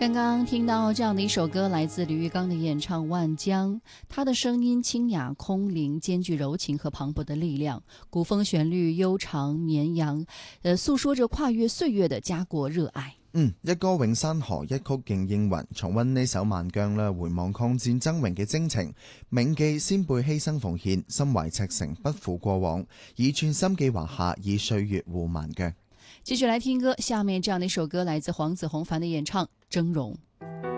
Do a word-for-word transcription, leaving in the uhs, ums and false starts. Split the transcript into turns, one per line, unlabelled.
刚刚听到这样的一首歌，来自李玉刚的演唱《万江》，他的声音清雅空灵，兼具柔情和磅礴的力量，古风旋律悠長綿揚，呃，訴說着跨越歲月的家國熱愛。
嗯，一歌永山河，一曲勁應雲。重溫呢首《萬江》啦，回望抗戰崢嶸嘅征程，銘記先輩犧牲奉獻，心懷赤誠不負過往，以寸心記華夏，以歲月護萬疆。
繼續來聽歌，下面這樣的一首歌來自黃子弘凡的演唱《峥嵘》。